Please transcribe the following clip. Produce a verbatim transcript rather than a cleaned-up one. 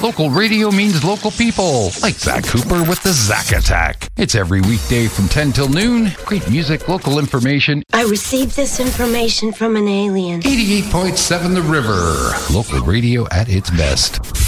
Local radio means local people, like Zach Cooper with the Zach Attack. It's every weekday from ten till noon. Great music, local information. I received this information from an alien. eighty-eight point seven The River. Local radio at its best.